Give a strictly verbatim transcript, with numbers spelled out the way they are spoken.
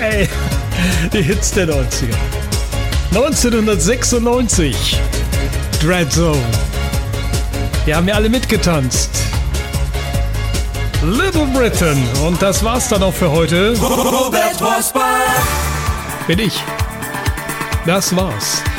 Ey, die Hits der neunziger. neunzehnhundertsechsundneunzig. Dread Zone. Wir haben ja alle mitgetanzt. Little Britain. Und das war's dann auch für heute. Robert Rosbach. Bin ich. Das war's.